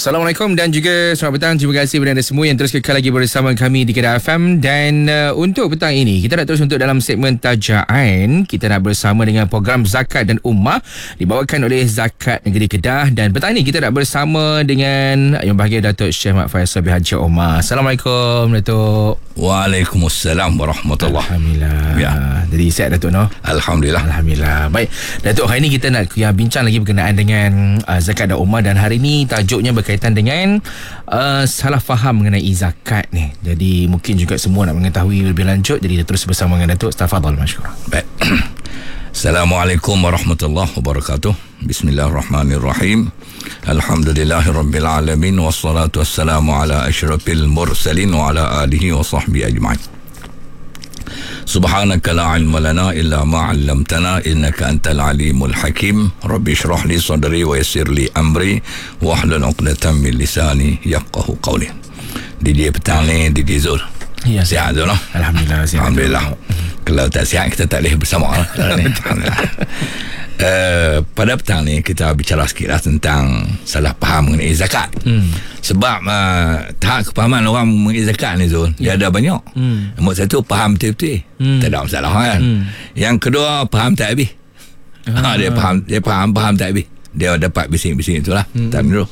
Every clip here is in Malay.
Assalamualaikum dan juga selamat petang. Terima kasih kepada anda semua yang terus kekal lagi bersama kami di Kedah FM. Dan untuk petang ini kita nak terus untuk dalam segmen Tajaan. Kita nak bersama dengan program Zakat dan Ummah dibawakan oleh Zakat Negeri Kedah. Dan petang ini kita nak bersama dengan yang bahagia Datuk Syekh Mat Faisal bin Haji Omar. Assalamualaikum Datuk. Waalaikumsalam warahmatullahi. Alhamdulillah. Ya. Jadi sihat Datuk no? Alhamdulillah. Alhamdulillah. Baik Datuk, hari ini kita nak bincang lagi berkenaan dengan Zakat dan Ummah. Dan hari ini tajuknya berkaitan dengan salah faham mengenai zakat ni. Jadi mungkin juga semua nak mengetahui lebih lanjut. Jadi terus bersama dengan Datuk. Tafadhal masykur. Baik. Assalamualaikum warahmatullahi wabarakatuh. Bismillahirrahmanirrahim. Alhamdulillahirabbil alamin wassalatu wassalamu ala asyrafil mursalin wa ala alihi wa sahbihi ajma'in. Subhanaka la ilma lana illa ma 'allamtana innaka antal alimul hakim. Rabbi shrah li sadri wa yassir li amri wa hlul 'uqdatam min lisani yafqahu qawli. Di dia petang ni di Zul. Ya, sihat Zul. Alhamdulillah sihat. Alhamdulillah. Kalau tak sihat kita tak boleh bersama lah. Alhamdulillah. Pada petang ni kita bicara sikit lah tentang salah faham mengenai zakat. Sebab tahap kepahaman orang mengenai zakat ni Zul, dia ada banyak. Nombor satu, faham betul-betul, tak ada masalah kan. Yang kedua, faham tak habis. Dia faham tak habis. Dia dapat bising-bising itulah. Tak dulu.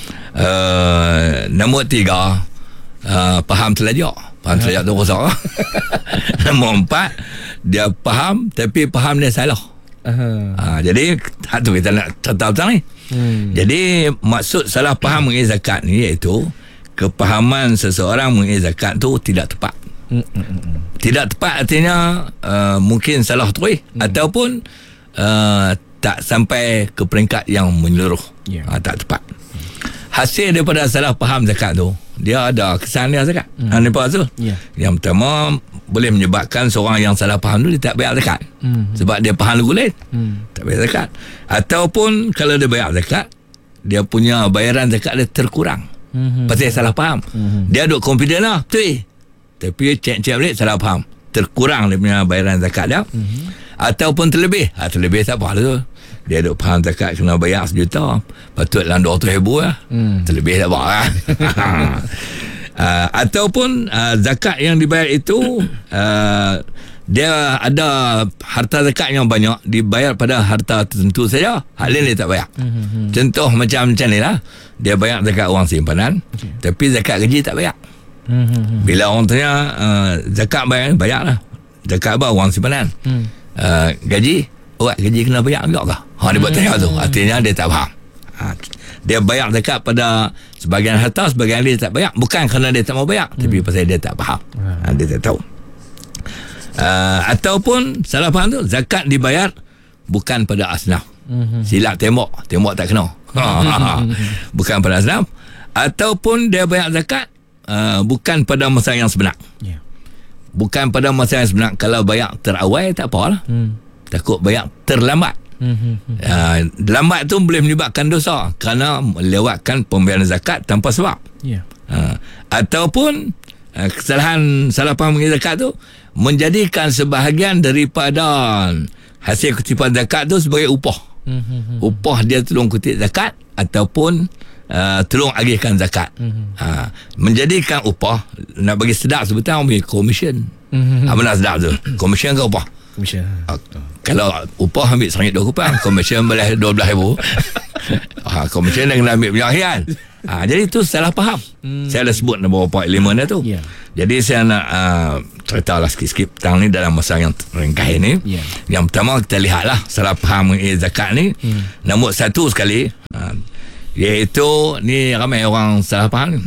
Nombor tiga, faham terlajak. Faham terlajak tu rosak. Nombor empat, dia faham tapi faham dia salah. Jadi tu kita nak cerita tentang ni. Jadi maksud salah faham mengenai zakat ni iaitu kepahaman seseorang mengenai zakat tu tidak tepat. Tidak tepat artinya mungkin salah terus ataupun tak sampai ke peringkat yang menyeluruh. Tak tepat. Hasil daripada salah faham zakat tu, dia ada kesan dia zakat. Nampak tu? Yang pertama, boleh menyebabkan seorang yang salah faham tu dia tak bayar zakat. Sebab dia faham lagu lain. Tak bayar zakat. Ataupun kalau dia bayar zakat, dia punya bayaran zakat dia terkurang. Pasal salah faham. Dia duk confident lah, betul. Tapi cek-cek balik salah faham. Terkurang dia punya bayaran zakat dia. Ataupun terlebih. Terlebih tak apa tu. Dia duk faham zakat kena bayar 1 juta, patut dalam 200,000 lah. Terlebih tak apa lah. Ataupun zakat yang dibayar itu dia ada harta zakat yang banyak dibayar pada harta tertentu saja, hal lain dia tak bayar. Contoh macam ni lah, dia bayar zakat wang simpanan, tapi zakat gaji tak bayar. Bila orang tanya zakat bayar lah, zakat apa? Wang simpanan. Gaji gaji kena bayar juga kah? Dia buat tanya tu, artinya dia tak faham. Dia bayar zakat pada sebahagian harta, sebahagian dia tak bayar, bukan kerana dia tak mau bayar, tapi pasal dia tak faham. Dia tak tahu. Ataupun salah faham tu, zakat dibayar bukan pada asnaf. Silap tembok tak kena. Bukan pada asnaf. Ataupun dia bayar zakat bukan pada masa yang sebenar. Bukan pada masa yang sebenar. Kalau bayar terawal tak apalah. Takut bayar terlambat. Lambat tu boleh menyebabkan dosa kerana melewatkan pembayaran zakat tanpa sebab. Ataupun kesalahan salah faham mengenai zakat tu menjadikan sebahagian daripada hasil kutipan zakat tu sebagai upah. Upah dia tolong kutip zakat ataupun tolong agihkan zakat. Menjadikan upah, nak bagi sedap sebetulnya orang punya komisen. Apa nak sedap tu? Komisen ke upah? Komisen. Kalau upah ambil RM1.20, komisen boleh RM12,000. Komisen dah kena ambil banyak kan. Jadi itu salah faham. Saya dah sebut beberapa elemen dia tu. Jadi saya nak cerita lah sikit-sikit petang ni dalam masa yang ringkas ini. Yang pertama kita lihatlah salah faham mengenai zakat ni. Nombor satu sekali, iaitu ni ramai orang salah faham ni.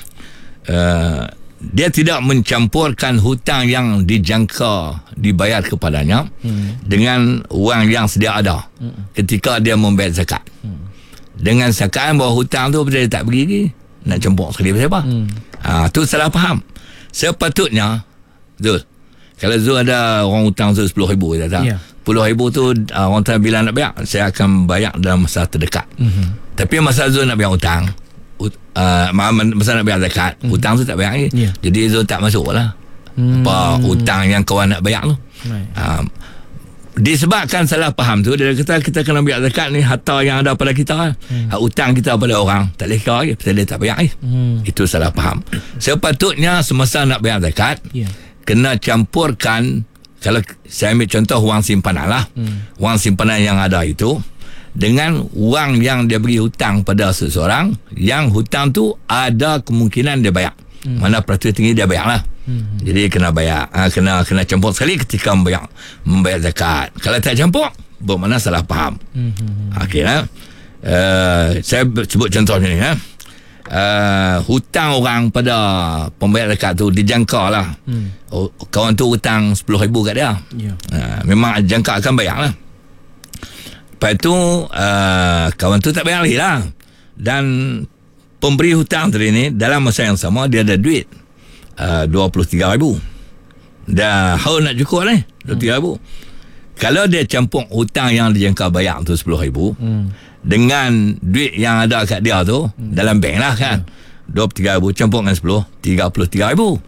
Dia tidak mencampurkan hutang yang dijangka dibayar kepadanya dengan wang yang sedia ada ketika dia membayar zakat. Dengan sangkaan bahawa hutang tu dia tak pergi lagi, nak campur sekali pasal apa? Tu salah faham. Sepatutnya Zul, kalau Zul ada orang hutang Zul RM10,000 kata, RM10,000 tu orang tanya bila nak bayar, saya akan bayar dalam masa terdekat. Tapi masa Zul nak bayar hutang, masa nak bayar zakat, hutang tu tak bayar lagi. Jadi Zul tak masuk lah. Apa hutang yang kawan nak bayar tu. disebabkan salah faham tu, dia kata kita kena bayar zakat ni harta yang ada pada kita, hutang kita pada orang, tak boleh kira lagi pasal dia tak bayar lagi. Itu salah faham. Sepatutnya semasa nak bayar zakat, kena campurkan, kalau saya ambil contoh wang simpanan lah, wang simpanan yang ada itu dengan wang yang dia beri hutang pada seseorang, yang hutang tu ada kemungkinan dia bayar. Mana peratus tinggi dia bayar lah. Jadi kena bayar, kena campur sekali ketika membayar zakat. Kalau tak campur, bermakna salah faham. Okey lah. Saya sebut contohnya ni. Hutang orang pada pembayar zakat tu dijangka lah. Kawan tu hutang 10,000 kat dia. Memang jangka akan bayar lah. Lepas tu kawan tu tak bayar lagi lah. Dan pemberi hutang tadi ni dalam masa yang sama dia ada duit 23,000. Dah how nak cukup ni 23,000. Kalau dia campur hutang yang dijangka bayar tu 10,000 dengan duit yang ada kat dia tu dalam bank lah kan, 23,000 campur dengan 10, 33,000.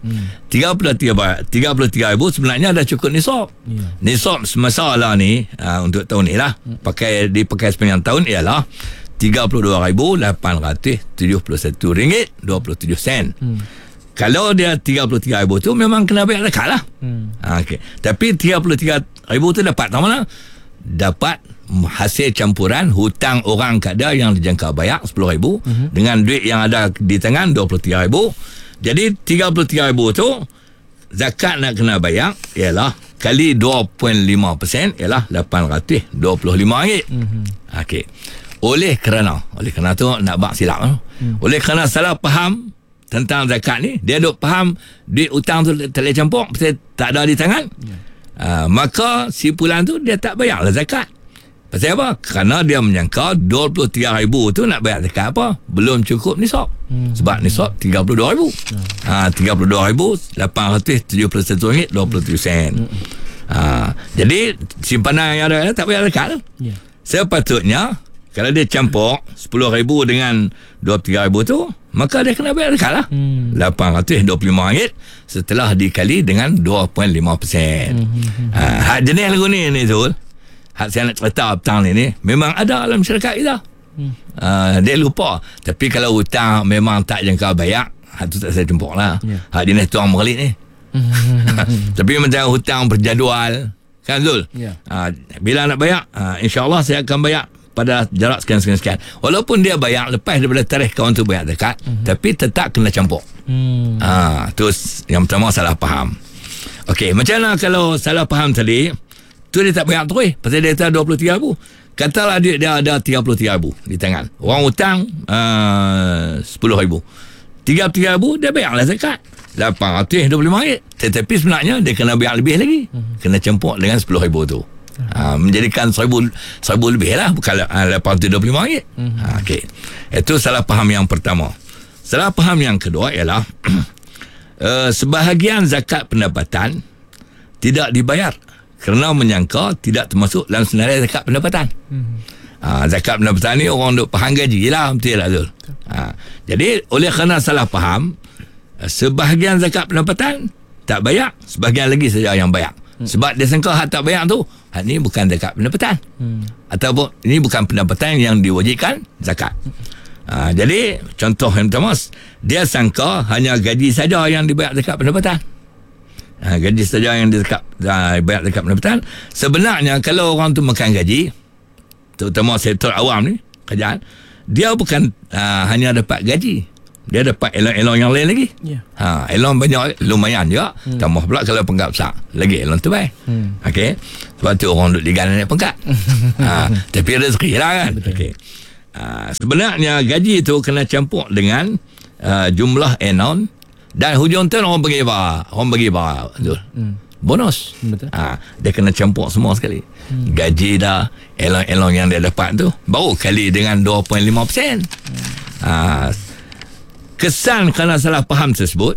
33,000 sebenarnya dah cukup nisab. Nisab semasa lah ni untuk tahun ni lah, dipakai sepanjang tahun ialah RM32,871.27. Kalau dia 33,000 tu memang kena bayar zakat lah. Okay. Tapi 33,000 tu dapat tak mana? Dapat hasil campuran hutang orang kat dia yang dijangka bayar 10,000 dengan duit yang ada di tangan 23,000. Jadi 33,000 tu zakat nak kena bayar ialah kali 2.5% ialah RM825. Okey. Oleh kerana tu nak bak silap. Oleh kerana salah faham tentang zakat ni, dia duk faham duit hutang tu tak boleh campur pasal tak ada di tangan. Maka si pulang tu dia tak bayar lah zakat. Pasal apa? Kerana dia menyangka 23,000 tu nak bayar zakat apa? Belum cukup nisab. Sebab nisab 32,000. 32,871.27. Jadi simpanan yang ada tak bayar zakat tu. Sepatutnya kalau dia campur 10,000 dengan 23,000 tu, maka dia kena bayar zakat lah. RM825 setelah dikali dengan 2.5%. Hak jenis lagu ni Zul, hak saya nak cerita petang ni memang ada dalam masyarakat kita. Dia lupa. Tapi kalau hutang memang tak jangka bayar, hak tu tak saya campur lah. Hak jenis tuang merlik ni. Tapi macam hutang berjadual kan Zul, bila nak bayar, insyaAllah saya akan bayar pada jarak sekian. Walaupun dia bayar lepas daripada tarikh kawan tu bayar zakat, tapi tetap kena campur. Terus yang pertama salah faham. Okey, macam mana kalau salah faham tadi tu dia tak bayar terus pasal dia kata 23,000. Katalah duit dia ada 33,000 di tangan. Orang hutang 10,000. 33,000 dia bayarlah zakat RM825. Tetapi sebenarnya dia kena bayar lebih lagi. Kena campur dengan 10,000 tu. Menjadikan 1,000 lebih lah, bukan RM825. Okey. Itu salah faham yang pertama. Salah faham yang kedua ialah sebahagian zakat pendapatan tidak dibayar kerana menyangka tidak termasuk dalam senarai zakat pendapatan. Zakat pendapatan ni orang duk faham gaji lah, betul lah Zul. Jadi oleh kerana salah faham, sebahagian zakat pendapatan tak bayar, sebahagian lagi saja yang bayar. Sebab dia sangka hak tak bayar tu, hak ni bukan zakat pendapatan. Ataupun ini bukan pendapatan yang diwajibkan zakat. Jadi contoh yang pertama, dia sangka hanya gaji saja yang dibayar zakat pendapatan. Gaji saja yang dibayar zakat pendapatan. Sebenarnya kalau orang tu makan gaji, terutama sektor awam ni, kerajaan, dia bukan hanya dapat gaji, dia dapat elon-elon yang lain lagi. Elon banyak, lumayan juga. Tambah pula kalau pangkat besar, lagi elon tu baik. Okey. Sebab tu orang duduk digana naik pangkat. Tapi rezeki lah kan. Okey. Sebenarnya gaji tu kena campur dengan jumlah elon, dan hujung tahun orang bagi apa? Bonus. Betul. Dia kena campur semua sekali. Gaji dah, elon-elon yang dia dapat tu baru kali dengan 2.5%. Kesan kerana salah faham tersebut,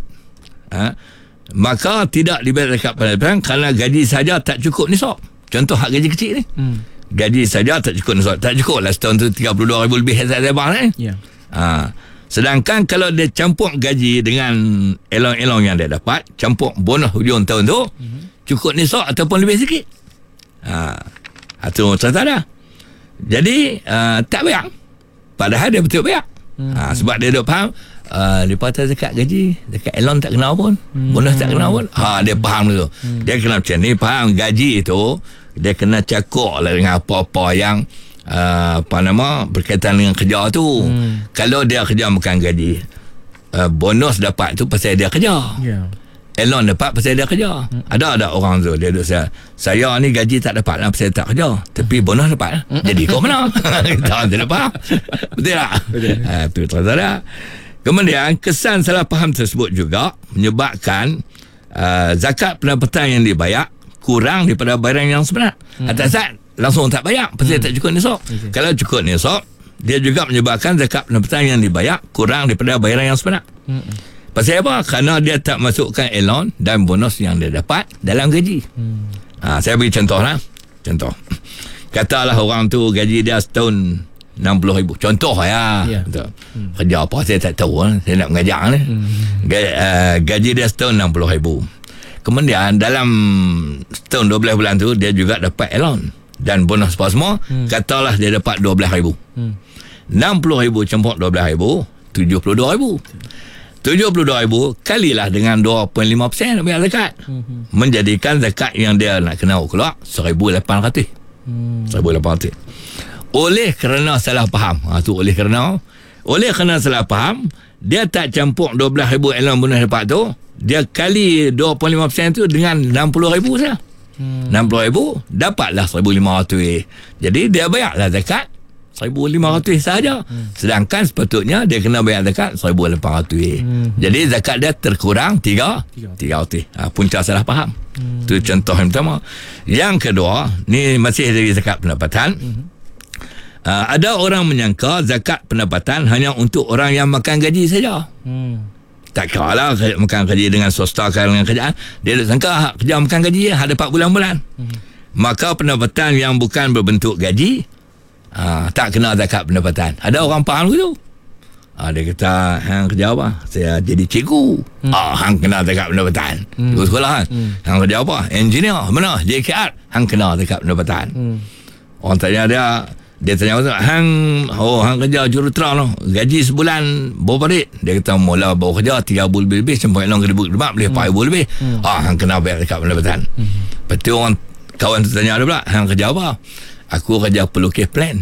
maka tidak dibayar zakat pendapatan kerana gaji saja tak cukup nisab. Contoh hak gaji kecil ni, gaji saja tak cukup nisab. Tak cukup lah setahun tu 32,000 lebih saya bahas ni. Sedangkan kalau dia campur gaji dengan elong-elong yang dia dapat, campur bonus hujung tahun tu, cukup nisab ataupun lebih sikit. Itu contoh dah. Jadi tak bayar, padahal dia betul bayar. Sebab dia duk faham dia patut zakat gaji, zakat elon tak kenal pun, bonus tak kenal pun. Dia faham dulu. Dia kena macam ni, faham gaji itu dia kena cakup lah dengan apa-apa yang berkaitan dengan kerja tu. Kalau dia kerja bukan gaji, bonus dapat tu pasal dia kerja. Elon dapat pasal dia kerja. Ada orang tu dia duk saya ni gaji tak dapat lah pasal tak kerja, tapi bonus dapat lah. Jadi kau mana? Kita tak dapat. Betul tak? Betul. Itu tak. Kemudian kesan salah faham tersebut juga menyebabkan zakat pendapatan yang dibayar kurang daripada bayaran yang sebenar. Atas langsung tak bayar pasal tak cukup nisab. Kalau cukup nisab, dia juga menyebabkan zakat pendapatan yang dibayar kurang daripada bayaran yang sebenar. Pasal apa? Kerana dia tak masukkan elon dan bonus yang dia dapat dalam gaji. Saya beri contoh lah. Contoh, katalah orang tu gaji dia setahun 60,000. Contoh ya. Kerja apa saya tak tahu. Saya nak mengajar ni. Gaji dia setahun 60,000. Kemudian dalam setahun 12 bulan tu dia juga dapat elon dan bonus apa semua. Katalah dia dapat 12,000. 60,000 campur 12,000, 72,000. 72,000 kalilah dengan 2.5% nak bayar zakat. Menjadikan zakat yang dia nak kena keluar 1,800. 1,800. Oleh kerana salah faham. Oleh kerana salah faham, dia tak campur 12,000 elon bonus dapat tu, dia kali 2.5% tu dengan 60,000 saja. 60,000 dapatlah 1,500. Jadi dia bayarlah zakat 1,500 sahaja. Sedangkan sepatutnya dia kena bayar zakat 1,800. Jadi zakat dia terkurang 300. Punca salah faham. Itu contoh yang pertama. Yang kedua, ni masih dari zakat pendapatan. Ada orang menyangka zakat pendapatan hanya untuk orang yang makan gaji saja. Tak kira lah makan gaji dengan swasta ke dengan kerjaan. Dia sangka kerja makan gaji hak dapat bulan-bulan. Maka pendapatan yang bukan berbentuk gaji tak kena zakat pendapatan. Ada orang faham begitu. Dia kata, hang kerja apa? Saya jadi cikgu. Hang kena zakat pendapatan. Cikgu sekolah kan. Hang kerja apa? Engineer. Mana? JKR. Hang kena zakat pendapatan. Orang tanya dia tanya, hang kerja juruterang noh. Gaji sebulan berapa duit? Dia kata, mula baru kerja 3 bulan lebih, sampai long ke debat boleh 4 bulan lebih. Hang kena bayar zakat pendapatan. Lepas tu orang kawan tu tanya dia pula, hang kerja apa? Aku kerja pelukis plan.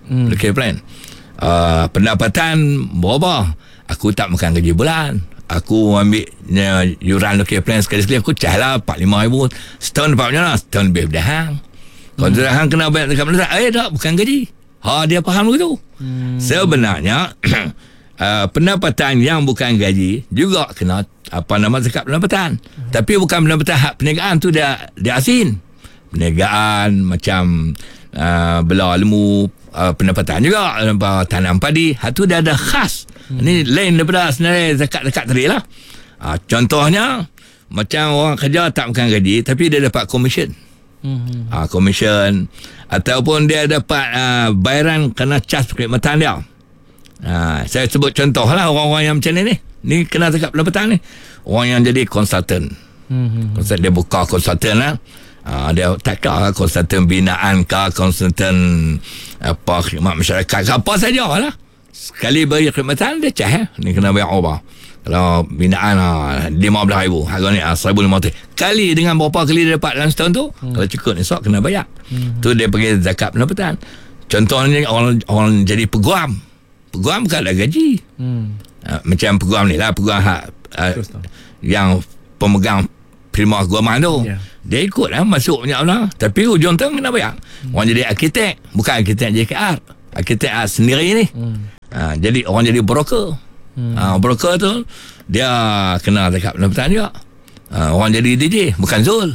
Pendapatan berapa? Aku tak makan gaji bulan. Aku ambil yuran lukis plan sekali-sekali. Aku cah lah 4-5 ribu. Setahun dapat macam mana? Setahun lebih dah hang. Kalau tu hang kena bayar zakat pendapatan. Tak, bukan gaji. Dia faham begitu. Sebenarnya pendapatan yang bukan gaji juga kena zakat pendapatan. Tapi bukan pendapatan hak perniagaan tu dia asin. Perniagaan macam belah lembu, pendapatan juga tanam padi, tu dia ada khas. Ni lain daripada sebenarnya zakat-zakat tadi lah. Contohnya macam orang kerja tak makan gaji tapi dia dapat komisen. Komisen ataupun dia dapat bayaran kerana cas perkhidmatan dia. Saya sebut contoh lah orang-orang yang macam ni kena zakat pendapatan ni. Orang yang jadi konsultan. Dia buka konsultan lah. Dia tak kira konsultan binaan ke, konsultan khidmat masyarakat ke, apa saja lah. Sekali beri khidmatan dia cah ni kena bayar apa. Kalau binaan 15,000, harga ni 1,500. Kali dengan berapa kali dia dapat dalam setahun tu, kalau cukup nisab kena bayar. Tu dia pergi zakat pendapatan. Contohnya orang jadi peguam bukan ada gaji. Macam peguam ni lah, peguam yang pemegang firma keguaman tu. Dia ikut lah masuk banyak orang, tapi hujung tu kena bayar. Orang jadi arkitek, bukan arkitek JKR, arkitek sendiri ni. Jadi orang jadi broker. Broker tu dia kena zakat pendapatan juga. Orang jadi DJ, bukan Zul.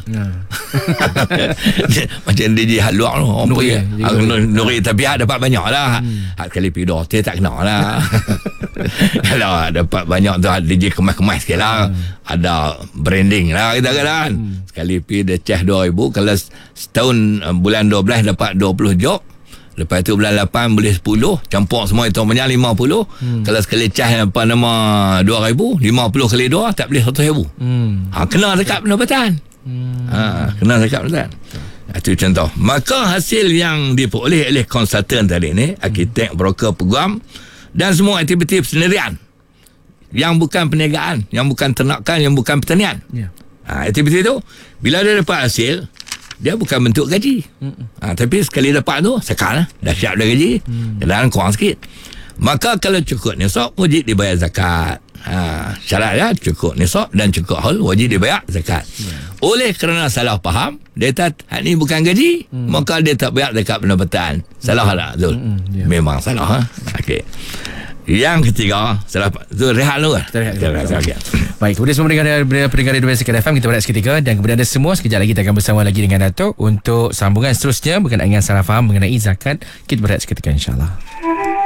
Macam DJ hak luar tu, orang pergi Nuri, tapi hak dapat banyak lah. Hak sekali pergi dia tak kena lah. Kalau dapat banyak tu DJ kemas-kemas sikit lah. Ada branding lah kita kata. Sekali pergi dia cas 2,000. Kalau setahun bulan 12 dapat 20 job, lepas tu bulan 8 boleh 10, campur semua itu banyak 50. Kalau sekali cas 2,000, 50 kali 2 tak boleh 100,000. Kena zakat pendapatan. Kena zakat pendapatan. Itu contoh. Maka hasil yang diperoleh oleh konsultan tadi ni, arkitek, broker, peguam dan semua aktiviti persendirian yang bukan perniagaan, yang bukan ternakan, yang bukan pertanian. Aktiviti tu bila dia dapat hasil, dia bukan bentuk gaji. Tapi sekali dapat tu, sekarang dah siap dah gaji, dan kurang sikit. Maka kalau cukup nisab, wajib dibayar zakat. Syaratnya cukup nisab dan cukup haul, wajib dibayar zakat. Oleh kerana salah faham, dia kata ni bukan gaji, maka dia tak bayar zakat pendapatan. Salah tak Zul? Memang salah. Okey. Yang ketiga, salah Zul, rehat dulu. Okay. Baik, kemudian semua pendengar Radio Sukan FM, kita berehat seketika, dan kemudian ada semua sekejap lagi kita akan bersama lagi dengan Dato' untuk sambungan seterusnya berkenaan dengan salah faham mengenai zakat. Kita berehat seketika, insyaAllah.